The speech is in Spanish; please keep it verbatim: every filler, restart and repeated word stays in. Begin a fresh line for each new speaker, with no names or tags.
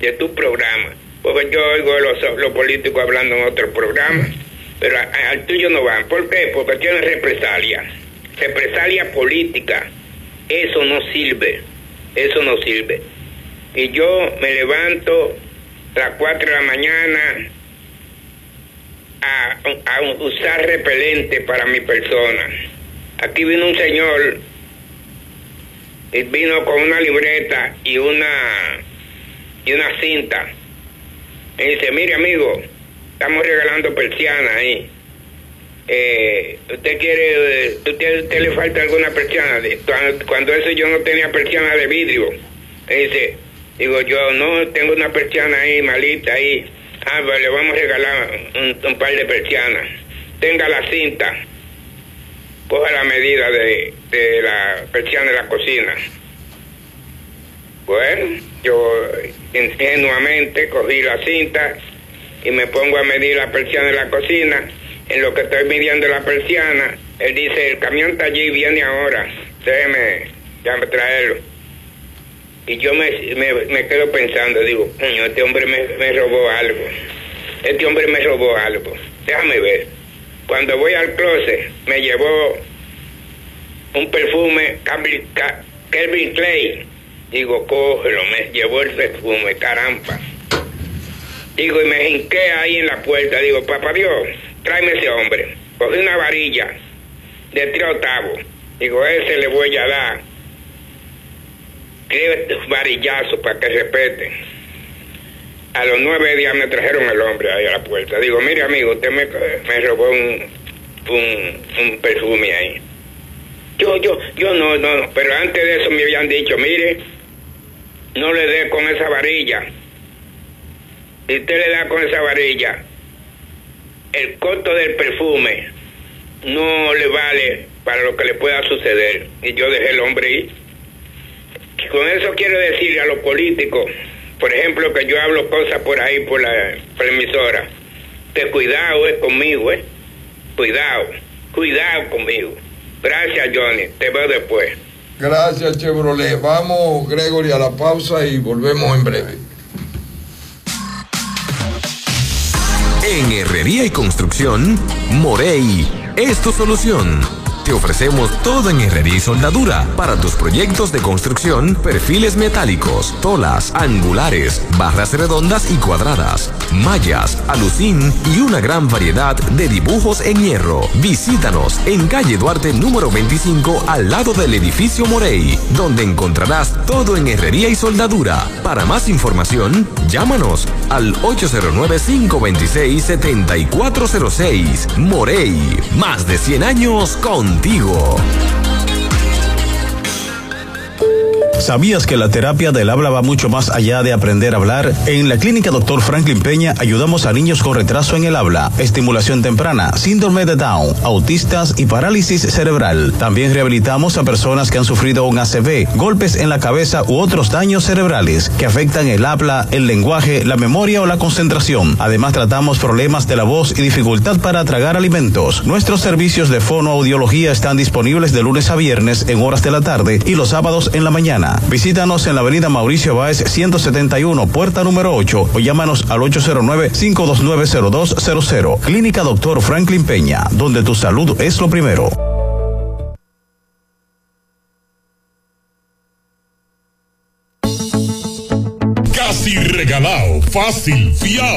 de tu programa, porque yo oigo los, los políticos hablando en otros programas, pero a, al tuyo no van. ¿Por qué? Porque tienen represalia, represalia política. Eso no sirve, eso no sirve. Y yo me levanto a las cuatro de la mañana a, a usar repelente para mi persona. Aquí vino un señor, y vino con una libreta y una y una cinta. Y dice, mire amigo, estamos regalando persianas ahí. Eh, ¿Usted quiere, usted, usted le falta alguna persiana? Cuando, cuando eso yo no tenía persiana de vidrio. Y dice, digo yo, no, tengo una persiana ahí malita ahí. Ah, pues le vamos a regalar un, un par de persianas. Tenga la cinta, coja la medida de, de la persiana de la cocina. Bueno, yo ingenuamente cogí la cinta y me pongo a medir la persiana de la cocina. En lo que estoy midiendo la persiana, él dice, el camión está allí, viene ahora, déjeme, déjame traerlo. Y yo me, me, me quedo pensando, digo, coño, este hombre me, me robó algo, este hombre me robó algo, déjame ver. Cuando voy al closet, me llevó un perfume Calvin, Calvin Klein. Digo, cógelo, me llevó el perfume, caramba. Digo, y me hinqué ahí en la puerta, digo, papá Dios, tráeme ese hombre. Cogí una varilla de tres octavos. Digo, ese le voy a dar tres varillazos para que respete. A los nueve días me trajeron el hombre ahí a la puerta. Digo, mire amigo, usted me, me robó un, un, un perfume ahí. Yo, yo, yo no, no, no, pero antes de eso me habían dicho, mire, no le dé con esa varilla. Si usted le da con esa varilla, el costo del perfume no le vale para lo que le pueda suceder. Y yo dejé el hombre ahí. Con eso quiero decirle a los políticos, por ejemplo, que yo hablo cosas por ahí, por la, por la emisora, que cuidado es conmigo, eh. Cuidado, cuidado conmigo. Gracias, Johnny. Te veo después.
Gracias, Chevrolet. Vamos, Gregory, a la pausa y volvemos en breve.
En Herrería y Construcción, Morey es tu solución. Te ofrecemos todo en herrería y soldadura para tus proyectos de construcción, perfiles metálicos, tolas, angulares, barras redondas y cuadradas, mallas, alucín y una gran variedad de dibujos en hierro. Visítanos en calle Duarte número veinticinco al lado del edificio Morey, donde encontrarás todo en herrería y soldadura. Para más información, llámanos al ocho cero nueve, cinco dos seis, siete cuatro cero seis. Morey, más de cien años contigo.
¿Sabías que la terapia del habla va mucho más allá de aprender a hablar? En la clínica doctor Franklin Peña ayudamos a niños con retraso en el habla, estimulación temprana, síndrome de Down, autistas y parálisis cerebral. También rehabilitamos a personas que han sufrido un A C V, golpes en la cabeza u otros daños cerebrales que afectan el habla, el lenguaje, la memoria o la concentración. Además tratamos problemas de la voz y dificultad para tragar alimentos. Nuestros servicios de fonoaudiología están disponibles de lunes a viernes en horas de la tarde y los sábados en la mañana. Visítanos en la avenida Mauricio Báez ciento setenta y uno, puerta número ocho, o llámanos al ocho cero nueve, cinco dos nueve, cero dos cero cero. Clínica doctor Franklin Peña, donde tu salud es lo primero.
Casi regalado, fácil, fiable.